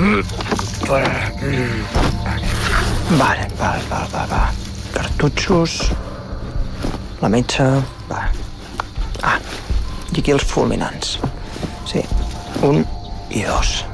Va. Cartutxos, la metxa, va. I aquí els fulminants. Sí, 1 i 2.